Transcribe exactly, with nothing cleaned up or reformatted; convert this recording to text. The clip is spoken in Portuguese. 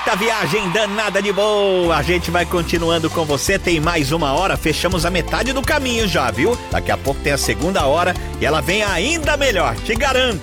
Baita viagem danada de boa. A gente vai continuando com você. Tem mais uma hora. Fechamos a metade do caminho já, viu? Daqui a pouco tem a segunda hora e ela vem ainda melhor, te garanto.